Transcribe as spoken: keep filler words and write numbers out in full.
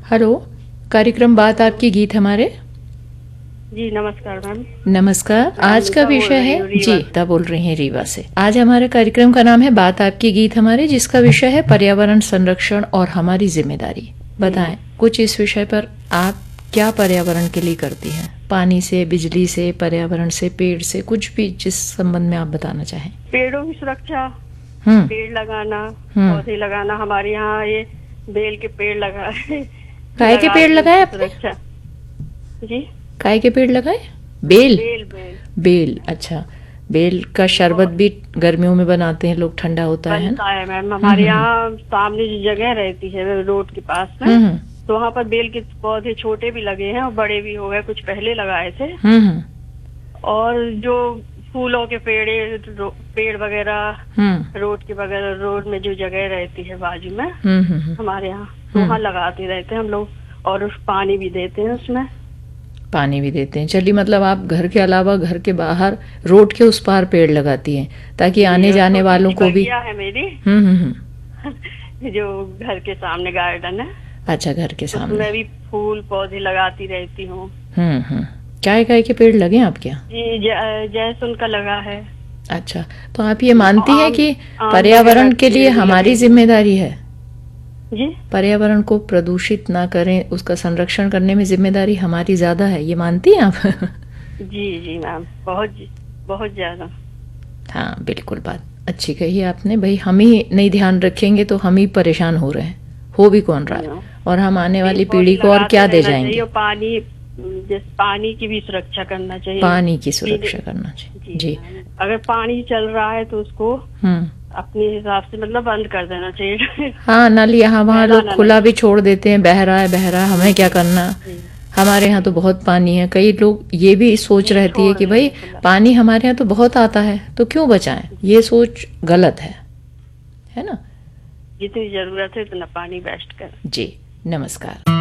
Hello, कार्यक्रम बात आपकी गीत हमारे। जी नमस्कार मैम। नमस्कार। आज का विषय है जी ता बोल रही हैं रीवा से। आज हमारे कार्यक्रम का नाम है बात आपकी गीत हमारे, जिसका विषय है पर्यावरण संरक्षण और हमारी जिम्मेदारी। बताएं कुछ इस विषय पर, आप क्या पर्यावरण के लिए करती हैं? पानी से, बिजली से, पर्यावरण से, पेड़ से, कुछ भी जिस संबंध में आप बताना चाहें। पेड़ों की सुरक्षा, हम्म पेड़ लगाना, हम्म। पौधे लगाना। हमारे यहाँ ये बेल के पेड़ लगाए। काय के पेड़ लगाए आपने? सुरक्षा जी। काय के पेड़ लगाए? बेल बेल बेल बेल अच्छा। बेल का शरबत भी गर्मियों में बनाते हैं लोग, ठंडा होता है बनता है मैम। हमारे यहाँ सामने जो जगह रहती है रोड के पास में, हम्म तो वहाँ पर बेल के पौधे छोटे भी लगे हैं और बड़े भी हो गए, कुछ पहले लगाए थे। हम्म। और जो फूलों के पेड़ पेड़ वगैरह हम्म रोड के बगैर, रोड में जो जगह रहती है बाजू में हम्म हम्म। हमारे यहाँ, तो वहाँ लगाते रहते हैं हम लोग। और उस पानी भी देते हैं, उसमें पानी भी देते हैं। चलिए, मतलब आप घर के अलावा घर के बाहर रोड के उस पार पेड़ लगाती हैं ताकि आने जाने वालों को भी। है मेरी हम्म हम्म। जो घर के सामने गार्डन है, अच्छा, घर के सामने मैं भी फूल पौधे लगाती रहती हूँ। हम्म हम्म। क्या क्या के पेड़ लगे आपके यहाँ? जी, जैसुन का लगा है। अच्छा, तो आप ये मानती हैं कि आम पर्यावरण के लिए पेड़ हमारी लगे। जिम्मेदारी है? जी, पर्यावरण को प्रदूषित ना करें, उसका संरक्षण करने में जिम्मेदारी हमारी ज्यादा है, ये मानती हैं आप? जी जी मैम, बहुत बहुत ज्यादा। हाँ, बिल्कुल, बात अच्छी कही आपने। भाई, हम ही नहीं ध्यान रखेंगे तो हम ही परेशान हो रहे हैं, हो भी कौन रहा है, और हम आने वाली पीढ़ी को और क्या दे जाएंगे। पानी, जिस पानी की भी सुरक्षा करना चाहिए। पानी की सुरक्षा करना चाहिए जी, जी। अगर पानी चल रहा है तो उसको हम्म अपने हिसाब से मतलब बंद कर देना चाहिए। हाँ, नल यहाँ वहाँ लोग खुला भी छोड़ देते हैं, बह रहा है बह रहा है, हमें क्या करना। हमारे यहाँ तो बहुत पानी है। कई लोग ये भी सोच रहती है कि भाई पानी हमारे यहाँ तो बहुत आता है तो क्यों बचाएं। ये सोच गलत है, है ना। जितनी जरूरत है उतना पानी वेस्ट कर। जी, नमस्कार।